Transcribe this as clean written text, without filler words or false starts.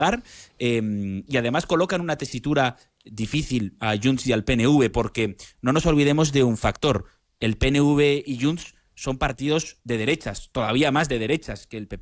y además colocan una tesitura difícil a Junts y al PNV, porque no nos olvidemos de un factor. El PNV y Junts son partidos de derechas, todavía más de derechas que el PP.